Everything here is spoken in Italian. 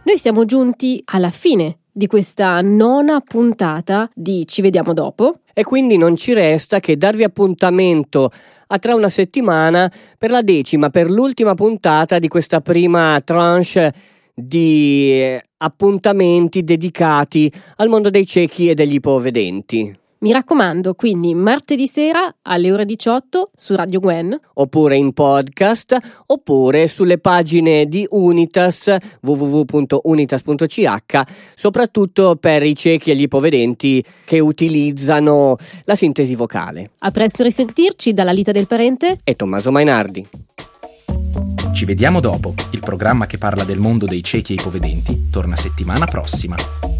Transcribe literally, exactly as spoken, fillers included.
Noi siamo giunti alla fine di questa nona puntata di Ci vediamo dopo. E quindi non ci resta che darvi appuntamento a tra una settimana per la decima, per l'ultima puntata di questa prima tranche di appuntamenti dedicati al mondo dei ciechi e degli ipovedenti. Mi raccomando, quindi martedì sera alle ore diciotto su Radio Gwen, oppure in podcast, oppure sulle pagine di Unitas, w w w punto unitas punto c h, soprattutto per i ciechi e gli ipovedenti che utilizzano la sintesi vocale. A presto, risentirci dalla Lita del Parente e Tommaso Mainardi. Ci vediamo dopo, il programma che parla del mondo dei ciechi e ipovedenti torna settimana prossima.